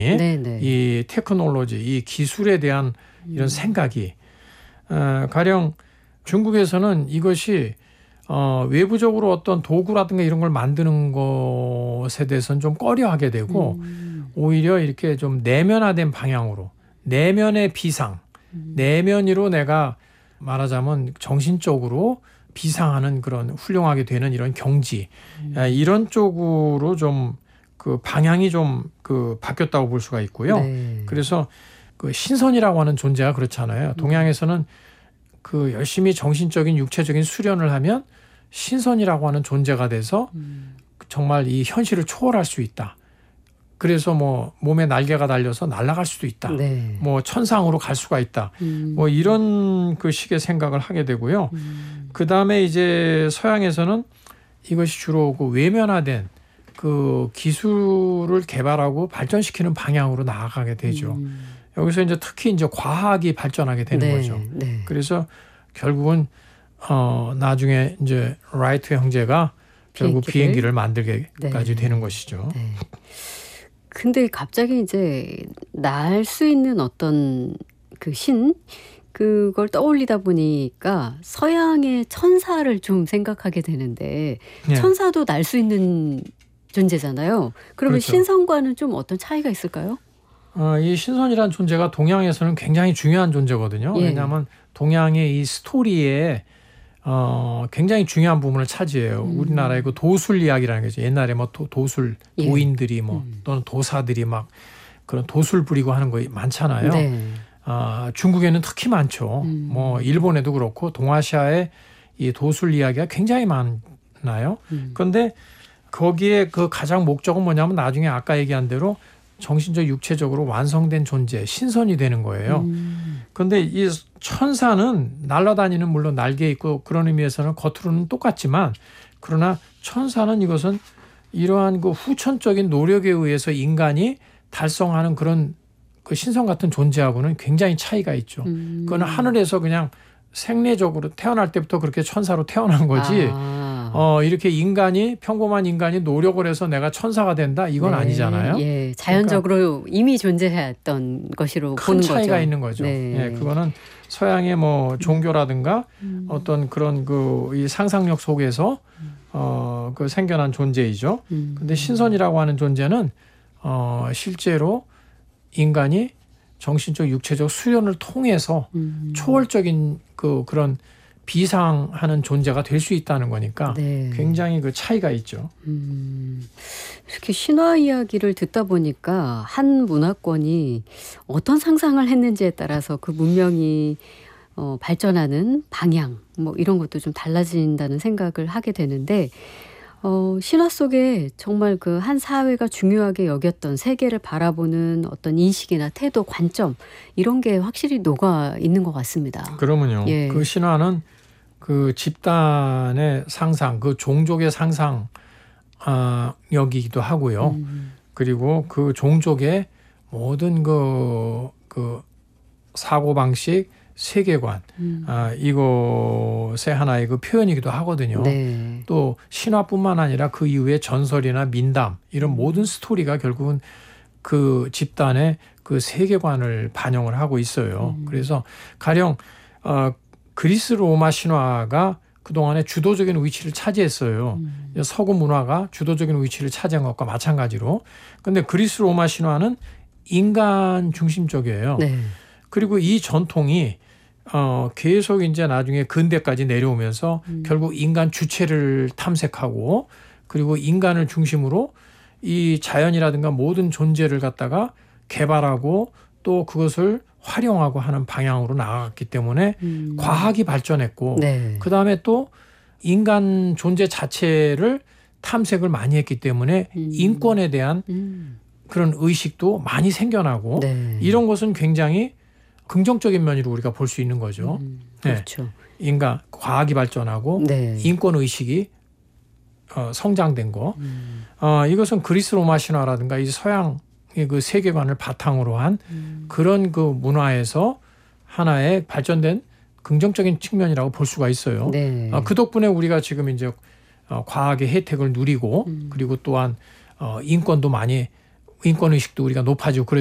네네. 이 테크놀로지, 이 기술에 대한 이런 생각이 가령 중국에서는 이것이 외부적으로 어떤 도구라든가 이런 걸 만드는 것에 대해서는 좀 꺼려하게 되고 오히려 이렇게 좀 내면화된 방향으로 내면의 비상, 내면으로 내가 말하자면 정신적으로 비상하는 그런 훌륭하게 되는 이런 경지 이런 쪽으로 좀 그 방향이 좀 그 바뀌었다고 볼 수가 있고요. 네. 그래서 그 신선이라고 하는 존재가 그렇잖아요. 동양에서는 그 열심히 정신적인 육체적인 수련을 하면 신선이라고 하는 존재가 돼서 정말 이 현실을 초월할 수 있다. 그래서 뭐 몸에 날개가 달려서 날아갈 수도 있다. 네. 뭐 천상으로 갈 수가 있다. 뭐 이런 그 식의 생각을 하게 되고요. 그 다음에 이제 서양에서는 이것이 주로 그 외면화된 그 기술을 개발하고 발전시키는 방향으로 나아가게 되죠. 여기서 이제 특히 이제 과학이 발전하게 되는 네. 거죠. 네. 그래서 결국은 나중에 이제 라이트 형제가 결국 비행기를 만들게까지 되는 것이죠. 네. 근데 갑자기 이제 날 수 있는 어떤 그 그걸 떠올리다 보니까 서양의 천사를 좀 생각하게 되는데 네. 천사도 날 수 있는 존재잖아요. 그러면 그렇죠. 신선과는 좀 어떤 차이가 있을까요? 이 신선이라는 존재가 동양에서는 굉장히 중요한 존재거든요. 예. 왜냐하면 동양의 이 스토리에 굉장히 중요한 부분을 차지해요. 우리나라의 그 도술 이야기라는 거죠. 옛날에 뭐 도술 예. 도인들이 뭐 또는 도사들이 막 그런 도술 부리고 하는 거 많잖아요. 네. 중국에는 특히 많죠. 뭐 일본에도 그렇고 동아시아에 이 도술 이야기가 굉장히 많아요. 그런데 거기에 그 가장 목적은 뭐냐면 나중에 아까 얘기한 대로 정신적 육체적으로 완성된 존재, 신선이 되는 거예요. 그런데 이 천사는 날아다니는 물론 날개 있고 그런 의미에서는 겉으로는 똑같지만 그러나 천사는 이것은 이러한 그 후천적인 노력에 의해서 인간이 달성하는 그런 그 신선 같은 존재하고는 굉장히 차이가 있죠. 그건 하늘에서 그냥 생리적으로 태어날 때부터 그렇게 천사로 태어난 거지. 이렇게 평범한 인간이 노력을 해서 내가 천사가 된다 이건 네. 아니잖아요. 예, 자연적으로 그러니까 이미 존재했던 것으로 큰 보는 차이가 거죠. 있는 거죠. 네. 예, 그거는 서양의 뭐 종교라든가 어떤 그런 그 이 상상력 속에서 그 생겨난 존재이죠. 근데 신선이라고 하는 존재는 실제로 인간이 정신적 육체적 수련을 통해서 초월적인 그런 비상하는 존재가 될 수 있다는 거니까 네. 굉장히 그 차이가 있죠. 이렇게 신화 이야기를 듣다 보니까 한 문화권이 어떤 상상을 했는지에 따라서 그 문명이 발전하는 방향 뭐 이런 것도 좀 달라진다는 생각을 하게 되는데 신화 속에 정말 그 한 사회가 중요하게 여겼던 세계를 바라보는 어떤 인식이나 태도, 관점 이런 게 확실히 녹아 있는 것 같습니다. 그러면요. 예. 그 신화는 그 집단의 상상, 그 종족의 상상 여기기도 하고요. 그리고 그 종족의 모든 그 사고 방식, 세계관 이것의 하나의 그 표현이기도 하거든요. 네. 또 신화뿐만 아니라 그 이후에 전설이나 민담 이런 모든 스토리가 결국은 그 집단의 그 세계관을 반영을 하고 있어요. 그래서 가령 그리스 로마 신화가 그동안에 주도적인 위치를 차지했어요. 서구 문화가 주도적인 위치를 차지한 것과 마찬가지로. 그런데 그리스 로마 신화는 인간 중심적이에요. 네. 그리고 이 전통이 계속 이제 나중에 근대까지 내려오면서 결국 인간 주체를 탐색하고 그리고 인간을 중심으로 이 자연이라든가 모든 존재를 갖다가 개발하고 또 그것을 활용하고 하는 방향으로 나아갔기 때문에 과학이 발전했고 네. 그다음에 또 인간 존재 자체를 탐색을 많이 했기 때문에 인권에 대한 그런 의식도 많이 생겨나고 네. 이런 것은 굉장히 긍정적인 면으로 우리가 볼 수 있는 거죠. 그렇죠. 네. 인간 과학이 발전하고 네. 인권 의식이 성장된 거. 이것은 그리스 로마 신화라든가 이 서양의 그 세계관을 바탕으로 한 그런 그 문화에서 하나의 발전된 긍정적인 측면이라고 볼 수가 있어요. 네. 그 덕분에 우리가 지금 이제 과학의 혜택을 누리고 그리고 또한 인권도 많이 인권 의식도 우리가 높아지고 그래